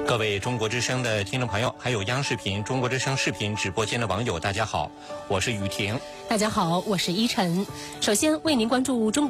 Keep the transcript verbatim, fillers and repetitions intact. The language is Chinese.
各位中国之声的听众朋友，还有央视频、中国之声视频直播间的网友，大家好，我是雨婷。 大家好，我是依晨。首先为您关注中国